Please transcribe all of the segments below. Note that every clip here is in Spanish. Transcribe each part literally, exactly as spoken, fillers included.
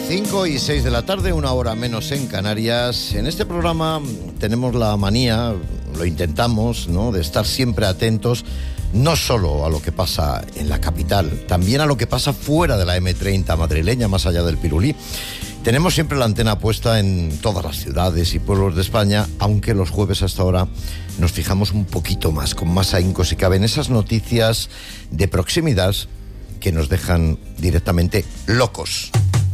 cinco y seis de la tarde, una hora menos en Canarias. En este programa tenemos la manía, lo intentamos, ¿no?, de estar siempre atentos, no solo a lo que pasa en la capital, también a lo que pasa fuera de la eme treinta madrileña, más allá del Pirulí. Tenemos siempre la antena puesta en todas las ciudades y pueblos de España, aunque los jueves hasta ahora nos fijamos un poquito más, con más ahínco si cabe, en esas noticias de proximidad que nos dejan directamente locos.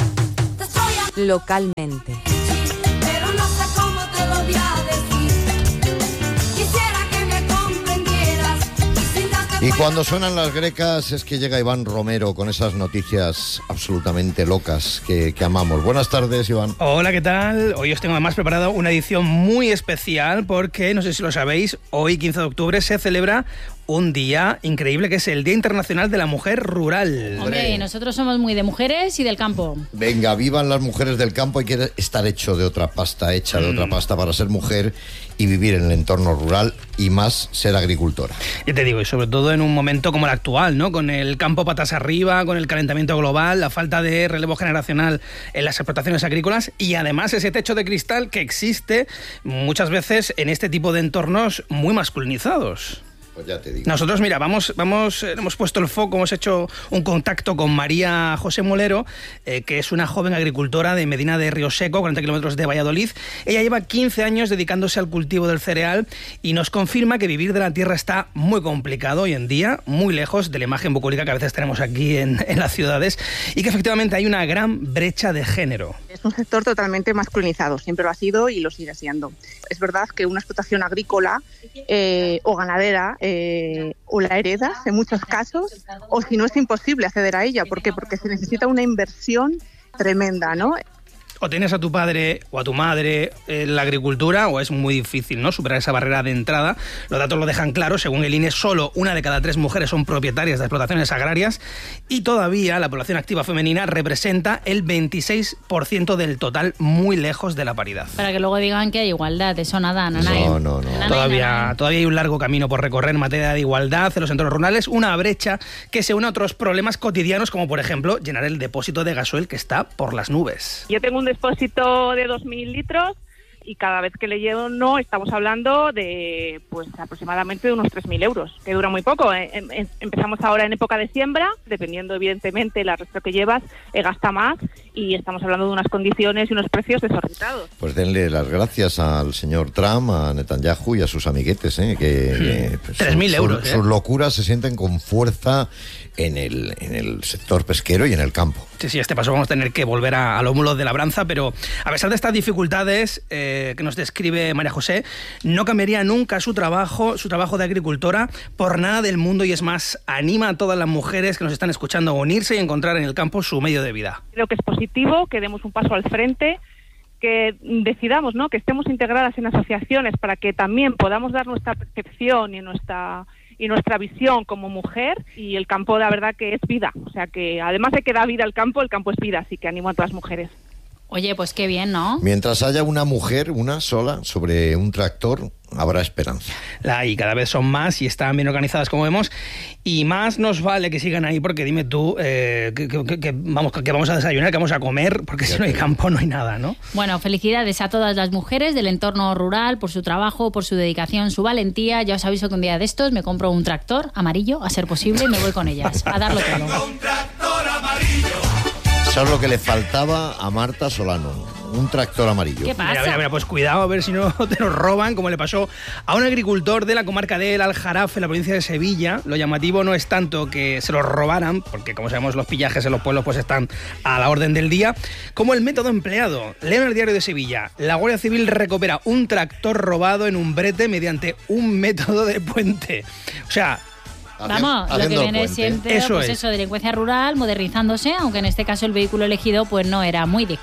Localmente. Pero no sé cómo te lo voy a decir. Quisiera que me comprendieras. Y, sin darte y cuando suenan las grecas es que llega Iván Romero con esas noticias absolutamente locas que, que amamos. Buenas tardes, Iván. Hola, ¿qué tal? Hoy os tengo además preparado una edición muy especial porque, no sé si lo sabéis, hoy quince de octubre se celebra un día increíble que es el Día Internacional de la Mujer Rural. Hombre, nosotros somos muy de mujeres y del campo. Venga, vivan las mujeres del campo. Hay que estar hecho de otra pasta, hecha de mm. otra pasta para ser mujer y vivir en el entorno rural y más ser agricultora. Ya te digo, y sobre todo en un momento como el actual, ¿no? Con el campo patas arriba, con el calentamiento global, la falta de relevo generacional en las explotaciones agrícolas y además ese techo de cristal que existe muchas veces en este tipo de entornos muy masculinizados. Pues ya te digo. Nosotros, mira, vamos, vamos, hemos puesto el foco, hemos hecho un contacto con María José Molero, eh, que es una joven agricultora de Medina de Río Seco, cuarenta kilómetros de Valladolid. Ella lleva quince años dedicándose al cultivo del cereal y nos confirma que vivir de la tierra está muy complicado hoy en día, muy lejos de la imagen bucólica que a veces tenemos aquí en, en las ciudades, y que efectivamente hay una gran brecha de género. Es un sector totalmente masculinizado, siempre lo ha sido y lo sigue siendo. Es verdad que una explotación agrícola eh, o ganadera Eh, o la heredas en muchos casos, o si no es imposible acceder a ella. ¿Por qué? Porque se necesita una inversión tremenda, ¿no? O tienes a tu padre o a tu madre en la agricultura o es muy difícil, ¿no?, superar esa barrera de entrada. Los datos lo dejan claro. Según el I N E, solo una de cada tres mujeres son propietarias de explotaciones agrarias y todavía la población activa femenina representa el veintiséis por ciento del total, muy lejos de la paridad. Para que luego digan que hay igualdad, eso nada, nanay. No, no, no. Nanay, Todavía, nanay. todavía hay un largo camino por recorrer en materia de igualdad en los entornos rurales, una brecha que se une a otros problemas cotidianos como por ejemplo llenar el depósito de gasoil que está por las nubes. Yo tengo un depósito de dos mil litros y cada vez que le lleno estamos hablando de pues aproximadamente de unos tres mil euros, que dura muy poco. Em, em, empezamos ahora en época de siembra, dependiendo evidentemente la resto que llevas, eh, gasta más y estamos hablando de unas condiciones y unos precios desorbitados. Pues denle las gracias al señor Trump, a Netanyahu y a sus amiguetes, ¿eh? que, sí. que pues, tres mil euros. Sus, ¿eh? sus locuras se sienten con fuerza en el, en el sector pesquero y en el campo. Sí, sí, este paso vamos a tener que volver a, a los mulos de labranza, pero a pesar de estas dificultades eh, que nos describe María José, no cambiaría nunca su trabajo, su trabajo de agricultora por nada del mundo, y es más, anima a todas las mujeres que nos están escuchando a unirse y encontrar en el campo su medio de vida. Creo que es positivo que demos un paso al frente, que decidamos, ¿no?, que estemos integradas en asociaciones para que también podamos dar nuestra percepción y nuestra y nuestra visión como mujer, y el campo la verdad que es vida, o sea que además de que da vida al campo, el campo es vida, así que animo a todas las mujeres. Oye, pues qué bien, ¿no? Mientras haya una mujer, una sola, sobre un tractor, habrá esperanza. La, y cada vez son más y están bien organizadas, como vemos, y más nos vale que sigan ahí, porque dime tú, eh, que, que, que, vamos, que vamos a desayunar, que vamos a comer, porque ya si no hay campo no hay nada, ¿no? Bueno, felicidades a todas las mujeres del entorno rural por su trabajo, por su dedicación, su valentía. Ya os aviso que un día de estos me compro un tractor amarillo, a ser posible, y me voy con ellas, a darlo todo. un tractor amarillo. Eso es lo que le faltaba a Marta Solano, un tractor amarillo. ¿Qué pasa? Mira, mira, mira, pues cuidado a ver si no te los roban, como le pasó a un agricultor de la comarca de El Aljarafe, en la provincia de Sevilla. Lo llamativo no es tanto que se los robaran, porque como sabemos los pillajes en los pueblos pues están a la orden del día, como el método empleado. Leo en el Diario de Sevilla: la Guardia Civil recupera un tractor robado en un brete mediante un método de puente. O sea, Vamos, lo que viene siempre, eso pues es. eso, delincuencia rural, modernizándose, aunque en este caso el vehículo elegido pues no era muy discreto.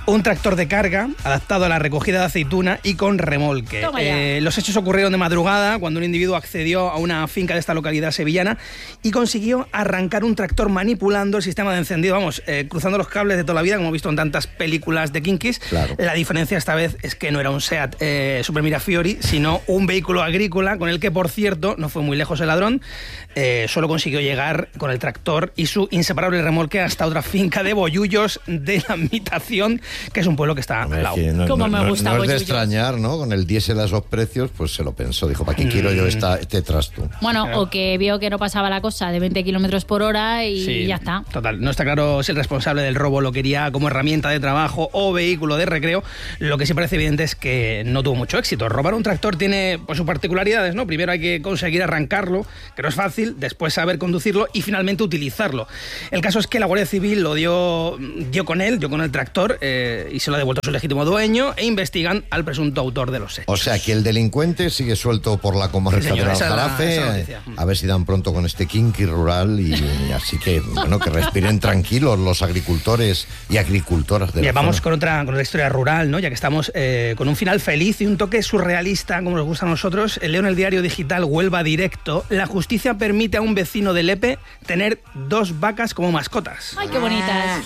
Un tractor de carga adaptado a la recogida de aceituna y con remolque. Eh, los hechos ocurrieron de madrugada cuando un individuo accedió a una finca de esta localidad sevillana y consiguió arrancar un tractor manipulando el sistema de encendido, vamos, eh, cruzando los cables de toda la vida, como hemos visto en tantas películas de Kinkis. Claro. La diferencia esta vez es que no era un Seat eh, Super Mirafiori, sino un vehículo agrícola con el que, por cierto, no fue muy lejos el ladrón, eh, solo consiguió llegar con el tractor y su inseparable remolque hasta otra finca de boyullos de la Mitación, que es un pueblo que está al lado. No, Como no, me no, gusta, no es de boyullos. extrañar, ¿no? Con el diésel a esos precios, pues se lo pensó. Dijo, ¿para qué quiero yo esta, este trasto? Bueno, o que vio que no pasaba la cosa de veinte kilómetros por hora y Sí, ya está. Total, no está claro si el responsable del robo lo quería como herramienta de trabajo o vehículo de recreo. Lo que sí parece evidente es que no tuvo mucho éxito. Robar un tractor tiene pues, sus particularidades, ¿no? Primero hay que conseguir arrancarlo, que no es fácil, después saber conducirlo y finalmente utilizarlo. El caso es que la Guardia Civil lo dio, dio con él, dio con el tractor eh, y se lo ha devuelto a su legítimo dueño e investigan al presunto autor de los hechos. O sea, que el delincuente sigue suelto por la comarca Sí, señor, del esa es la- Aljarafe. esa es la noticia. A ver si dan pronto con este kinky rural y, y así que, bueno, que respiren tranquilos los agricultores y agricultoras de Bien, la vamos zona. con otra, con otra historia rural, ¿no? Ya que estamos eh, con un final feliz y un toque surrealista, como nos gusta a nosotros. Leo en el diario digital Huelva Directo: la justicia permite a un vecino de Lepe tener dos vacas como mascotas. Ay, qué bonitas.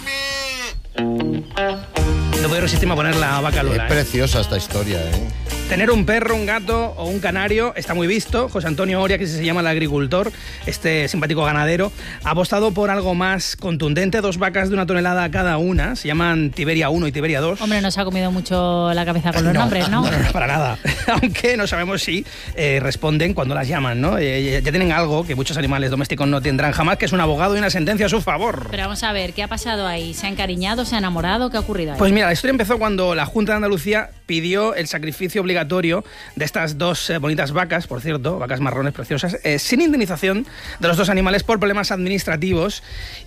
No puedo resistirme a poner la vaca Es Lola. ¿eh? preciosa esta historia, ¿eh? Tener un perro, un gato o un canario está muy visto. José Antonio Oria, que se llama el agricultor, este simpático ganadero, ha apostado por algo más contundente. Dos vacas de una tonelada cada una. Se llaman Tiberia uno y Tiberia dos. Hombre, nos ha comido mucho la cabeza con los nombres, ¿no? No, no, no, para nada. Aunque no sabemos si eh, responden cuando las llaman, ¿no? Eh, ya tienen algo que muchos animales domésticos no tendrán jamás, que es un abogado y una sentencia a su favor. Pero vamos a ver, ¿qué ha pasado ahí? ¿Se ha encariñado? ¿Se ha enamorado? ¿Qué ha ocurrido ahí? Pues mira, la historia empezó cuando la Junta de Andalucía pidió el sacrificio obligatorio de estas dos eh, bonitas vacas, por cierto, vacas marrones preciosas, eh, sin indemnización de los dos animales por problemas administrativos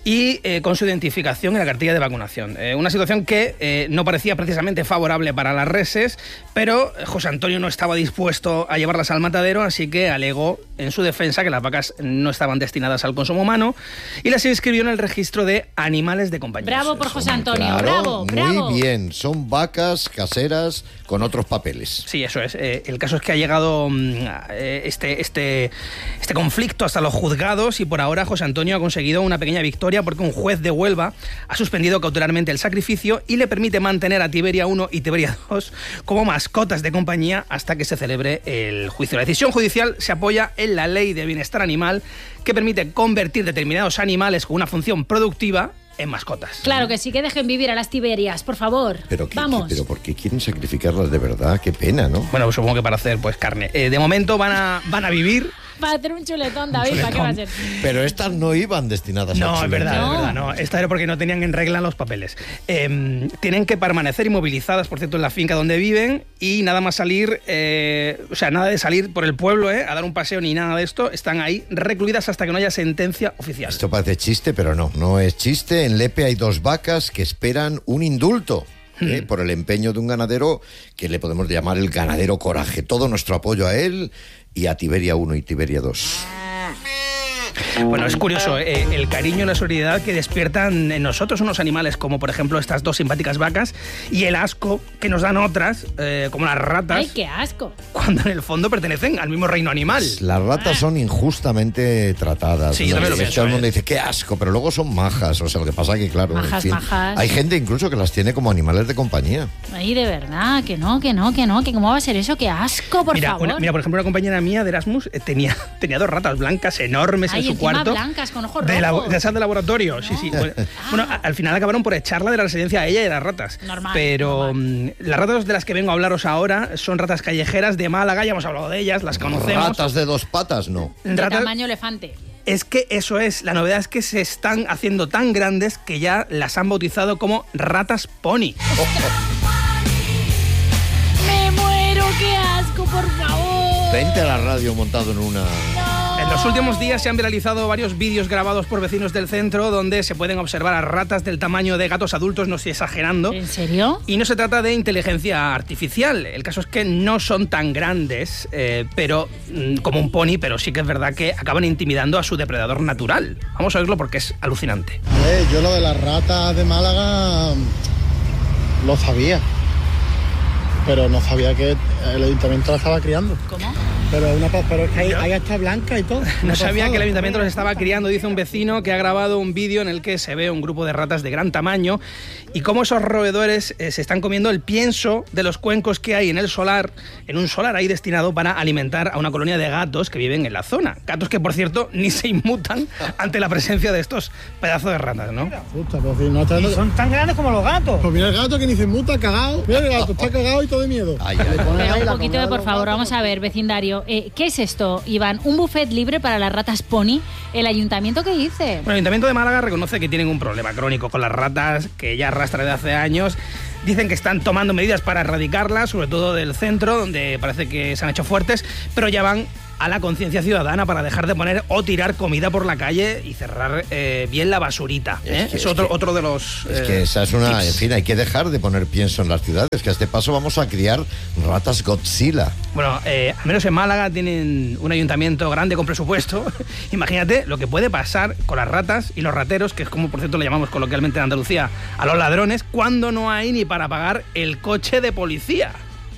y eh, con su identificación en la cartilla de vacunación. Eh, una situación que eh, no parecía precisamente favorable para las reses, pero José Antonio no estaba dispuesto a llevarlas al matadero, así que alegó en su defensa que las vacas no estaban destinadas al consumo humano y las inscribió en el registro de animales de compañía. Bravo por José Antonio, Claro, bravo, muy bravo. bien. Son vacas caseras con otros papeles. Sí, eso es. Eh, el caso es que ha llegado mm, eh, este, este, este conflicto hasta los juzgados y por ahora José Antonio ha conseguido una pequeña victoria porque un juez de Huelva ha suspendido cautelarmente el sacrificio y le permite mantener a Tiberia uno y Tiberia dos como mascotas de compañía hasta que se celebre el juicio. La decisión judicial se apoya en la Ley de Bienestar Animal, que permite convertir determinados animales con una función productiva en mascotas. Claro que sí, que dejen vivir a las Tiberias, por favor. Pero, ¿qué- Vamos. qué- pero ¿por qué quieren sacrificarlas de verdad? Qué pena, ¿no? Bueno, supongo que para hacer pues carne. Eh, de momento van a, van a vivir. Para hacer un chuletón, David, ¿para qué va a ser? Pero estas no iban destinadas a No, es chuletas. verdad, No. es verdad, no. Esta era porque no tenían en regla los papeles. Eh, tienen que permanecer inmovilizadas, por cierto, en la finca donde viven y nada más salir, eh, o sea, nada de salir por el pueblo, eh, a dar un paseo ni nada de esto. Están ahí recluidas hasta que no haya sentencia oficial. Esto parece chiste, pero no, no es chiste. En Lepe hay dos vacas que esperan un indulto. ¿eh? Por el empeño de un ganadero que le podemos llamar el ganadero coraje. Todo nuestro apoyo a él y a Tiberia uno y Tiberia dos. Bueno, es curioso eh, el cariño y la solidaridad que despiertan en nosotros unos animales como, por ejemplo, estas dos simpáticas vacas y el asco que nos dan otras, eh, como las ratas, ¡Ay, qué asco! cuando en el fondo pertenecen al mismo reino animal. Las ratas son injustamente tratadas. Sí, yo también lo Y pienso, todo el mundo ¿eh? dice, qué asco, pero luego son majas. O sea, lo que pasa que, claro, Majas, en fin, majas. hay gente incluso que las tiene como animales de compañía. Ay, de verdad, que no, que no, que no, que cómo va a ser eso, qué asco, por mira, favor. una- mira, por ejemplo, una compañera mía de Erasmus eh, tenía, tenía dos ratas blancas enormes Ay, en su encima cuarto. blancas, con ojos de, la- rojos. de esas de laboratorio, sí, sí. Bueno, bueno, a- al final acabaron por echarla de la residencia a ella y a las ratas. Normal, Pero normal. mm, las ratas de las que vengo a hablaros ahora son ratas callejeras de Málaga, ya hemos hablado de ellas, las conocemos. Ratas de dos patas, no. De Ratas- tamaño elefante. Es que eso es, la novedad es que se están haciendo tan grandes que ya las han bautizado como ratas pony. ¡Me muero, qué asco, por favor! Vente a la radio montado en una... En los últimos días se han viralizado varios vídeos grabados por vecinos del centro donde se pueden observar a ratas del tamaño de gatos adultos, no estoy exagerando. ¿En serio? Y no se trata de inteligencia artificial. El caso es que no son tan grandes, eh, pero mm, como un pony, pero sí que es verdad que acaban intimidando a su depredador natural. Vamos a verlo porque es alucinante. Eh, yo lo de las ratas de Málaga lo sabía, pero no sabía que el ayuntamiento la estaba criando. ¿Cómo? Pero, una, pero es que ahí, ahí está blanca y todo. No sabía que el ayuntamiento los estaba criando, dice un vecino que ha grabado un vídeo en el que se ve un grupo de ratas de gran tamaño y cómo esos roedores eh, se están comiendo el pienso de los cuencos que hay en el solar, en un solar ahí destinado para alimentar a una colonia de gatos que viven en la zona. Gatos que, por cierto, ni se inmutan ante la presencia de estos pedazos de ratas, ¿no? Justo, pues, si no está... Y son tan grandes como los gatos. Pues mira el gato que ni se inmuta, cagado. Mira el gato, está cagado y todo de miedo. Ay, ay, ay. Pero un poquito de, por favor, vamos a ver, vecindario. Eh, ¿Qué es esto, Iván? ¿Un buffet libre para las ratas pony? ¿El ayuntamiento qué dice? Bueno, el Ayuntamiento de Málaga reconoce que tienen un problema crónico con las ratas que ya arrastra desde hace años. Dicen que están tomando medidas para erradicarlas, sobre todo del centro, donde parece que se han hecho fuertes, pero ya van a la conciencia ciudadana para dejar de poner o tirar comida por la calle y cerrar eh, bien la basurita. ¿eh? Es, que, es, otro, que, otro de los... Es eh, que esa es una... tips. En fin, hay que dejar de poner pienso en las ciudades, que a este paso vamos a criar ratas Godzilla. Bueno, eh, al menos en Málaga tienen un ayuntamiento grande con presupuesto. Imagínate lo que puede pasar con las ratas y los rateros, que es como, por cierto, le llamamos coloquialmente en Andalucía a los ladrones, cuando no hay ni para pagar el coche de policía.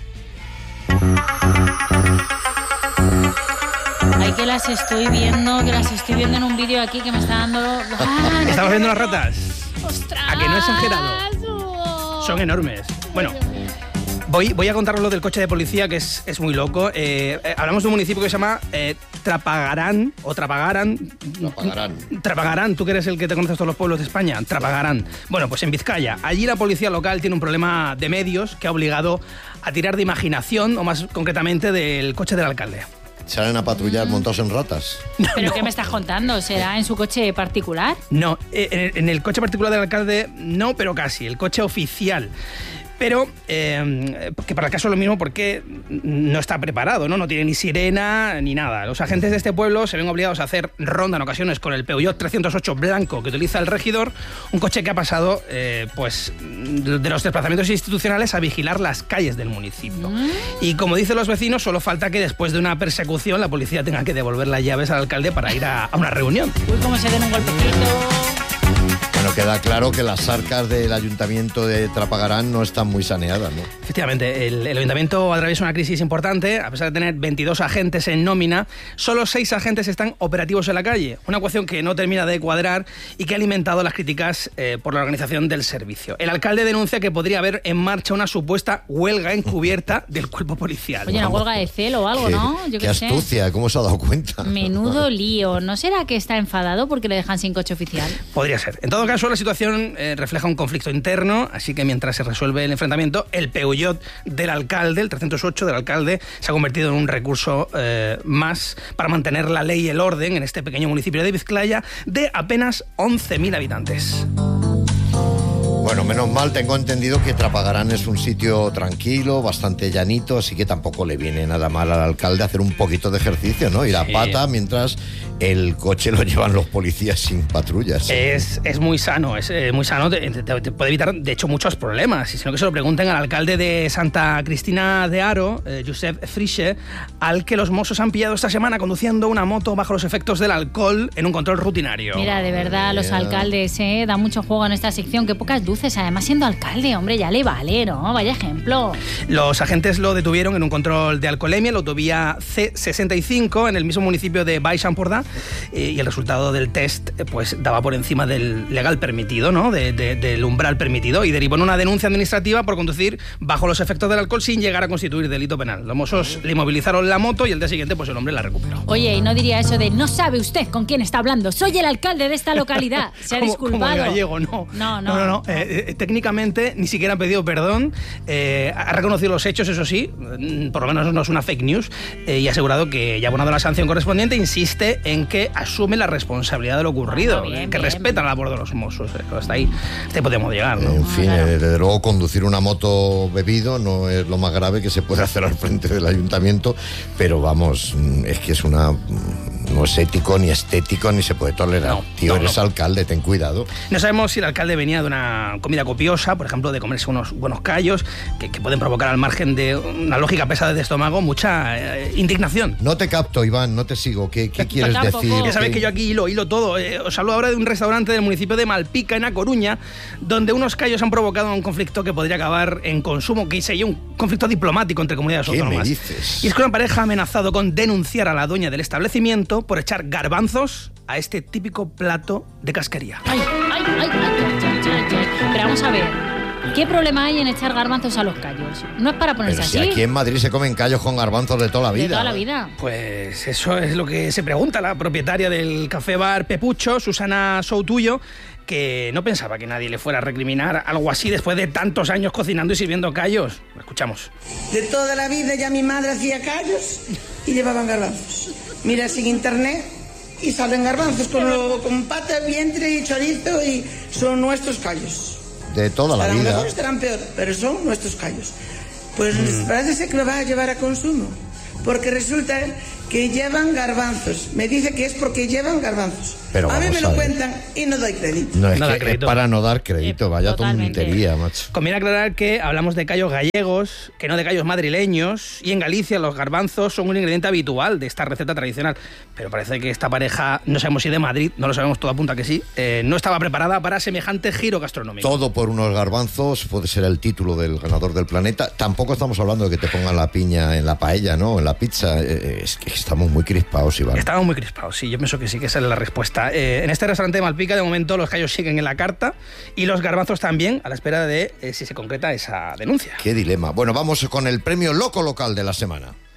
Ay, que las estoy viendo, que las estoy viendo en un vídeo aquí que me está dando... ¡Ah, ¿Estamos viendo las ratas? ¡Ostras! ¿A que no he exagerado? Son enormes. Bueno, voy, voy a contaros lo del coche de policía, que es, es muy loco. Eh, eh, hablamos de un municipio que se llama eh, Trapagarán, o Trapagarán. Trapagarán. Trapagarán, tú que eres el que te conoces todos los pueblos de España. Trapagarán. Bueno, pues en Vizcaya. Allí la policía local tiene un problema de medios que ha obligado a tirar de imaginación, o más concretamente del coche del alcalde. ¿Salen a patrullar montados en ratas? ¿Pero no. qué me estás contando? ¿Será en su coche particular? No, eh, en el, en el coche particular del alcalde no, pero casi, el coche oficial. Pero, eh, que para el caso es lo mismo porque no está preparado, ¿no? No tiene ni sirena ni nada. Los agentes de este pueblo se ven obligados a hacer ronda en ocasiones con el Peugeot trescientos ocho blanco que utiliza el regidor, un coche que ha pasado eh, pues, de los desplazamientos institucionales a vigilar las calles del municipio. Mm. Y como dicen los vecinos, solo falta que después de una persecución la policía tenga que devolver las llaves al alcalde para ir a, a una reunión. Uy, cómo se den un golpecito. Bueno, queda claro que las arcas del ayuntamiento de Trapagarán no están muy saneadas, ¿no? Efectivamente, el, el ayuntamiento atraviesa una crisis importante. A pesar de tener veintidós agentes en nómina, solo seis agentes están operativos en la calle. Una ecuación que no termina de cuadrar y que ha alimentado las críticas eh, por la organización del servicio. El alcalde denuncia que podría haber en marcha una supuesta huelga encubierta del cuerpo policial. Oye, una huelga de celo o algo, qué, ¿no? Yo qué qué astucia, sé. ¿cómo se ha dado cuenta? Menudo lío. ¿No será que está enfadado porque le dejan sin coche oficial? Podría ser. En todo caso, la situación eh, refleja un conflicto interno, así que mientras se resuelve el enfrentamiento, el Peugeot del alcalde, el trescientos ocho del alcalde, se ha convertido en un recurso eh, más para mantener la ley y el orden en este pequeño municipio de Vizcaya de apenas once mil habitantes. Bueno, menos mal, tengo entendido que Trapagarán es un sitio tranquilo, bastante llanito, así que tampoco le viene nada mal al alcalde hacer un poquito de ejercicio, ¿no? Ir a Sí. pata mientras el coche lo llevan los policías sin patrullas. Es, es muy sano, es eh, muy sano, te, te- te puede evitar, de hecho, muchos problemas. Y sino que se lo pregunten al alcalde de Santa Cristina de Aro, eh, Josep Friche, al que los mozos han pillado esta semana conduciendo una moto bajo los efectos del alcohol en un control rutinario. Mira, de verdad, los alcaldes, ¿eh? Dan mucho juego en esta sección. Qué pocas luces. Además, siendo alcalde, hombre, ya le vale, ¿no? Vaya ejemplo. Los agentes lo detuvieron en un control de alcoholemia en la autovía C sesenta y cinco en el mismo municipio de Baix Empordà, eh, y el resultado del test eh, pues daba por encima del legal permitido, ¿no? De, de, del umbral permitido, y derivó en una denuncia administrativa por conducir bajo los efectos del alcohol sin llegar a constituir delito penal. Los mozos le inmovilizaron la moto y el día siguiente pues el hombre la recuperó. Oye, y no diría eso de no sabe usted con quién está hablando. Soy el alcalde de esta localidad. Se ha Como- disculpado. Como el gallego, no. No, no. No, no, no. Eh, eh, técnicamente ni siquiera han pedido perdón. Eh, ha reconocido los hechos, eso sí. mm, Por lo menos no es una fake news. eh, y ha asegurado que ya ha abonado la sanción correspondiente. Insiste en que asume la responsabilidad de lo ocurrido. Ah, bien, que bien. respeta la labor de los mozos. eh, Hasta ahí, hasta ahí podemos llegar, ¿no? En fin, claro. eh, desde luego conducir una moto bebido no es lo más grave que se puede hacer al frente del ayuntamiento, pero vamos, mm, es que es una mm, no es ético, ni estético, ni se puede tolerar. No, Tío, no, eres no. alcalde, ten cuidado. No sabemos si el alcalde venía de una comida copiosa, por ejemplo, de comerse unos buenos callos, que, que pueden provocar al margen de una lógica pesada de estómago mucha eh, indignación. No te capto, Iván, no te sigo. ¿Qué, qué quieres tampoco. decir? Ya sabéis ¿Qué- que yo aquí hilo, hilo todo. Eh, os hablo ahora de un restaurante del municipio de Malpica, en A Coruña, donde unos callos han provocado un conflicto que podría acabar en consumo, que sería un conflicto diplomático entre comunidades ¿Qué me autónomas. dices? Y es que una pareja ha amenazado con denunciar a la dueña del establecimiento por echar garbanzos a este típico plato de casquería. Ay, ay, ay, ay, ay, ay, ay, ay. Pero vamos a ver, ¿qué problema hay en echar garbanzos a los callos? No es para ponerse Pero si así. aquí en Madrid se comen callos con garbanzos de toda la vida. De toda la vida. Pues eso es lo que se pregunta la propietaria del café bar Pepucho, Susana Soutuyo, que no pensaba que nadie le fuera a recriminar algo así después de tantos años cocinando y sirviendo callos. Lo escuchamos. De toda la vida ya mi madre hacía callos y llevaban garbanzos. Mira sin internet y salen garbanzos con, lo- con pata, vientre y chorizo y son nuestros callos. De toda la Estarán vida. mejor, estarán peor, pero son nuestros callos. Pues parece ser que lo va a llevar a consumo, porque resulta que llevan garbanzos. Me dice que es porque llevan garbanzos. Pero a mí vamos me lo a ver. cuentan y no doy crédito. No, es No da que es crédito. para no dar crédito, Eh, vaya totalmente. tontería, macho. Conviene aclarar que hablamos de callos gallegos, que no de callos madrileños, y en Galicia los garbanzos son un ingrediente habitual de esta receta tradicional. Pero parece que esta pareja, no sabemos si de Madrid, no lo sabemos, todo apunta que sí, eh, no estaba preparada para semejante giro gastronómico. Todo por unos garbanzos puede ser el título del ganador del planeta. Tampoco estamos hablando de que te pongan la piña en la paella, ¿no? En la pizza. Eh, es que estamos muy crispados, Iván. Estaban muy crispados, sí, yo pienso que sí, que esa es la respuesta. Eh, en este restaurante de Malpica, de momento, los callos siguen en la carta y los garbanzos también, a la espera de eh, si se concreta esa denuncia. Qué dilema. Bueno, vamos con el premio Loco Local de la semana.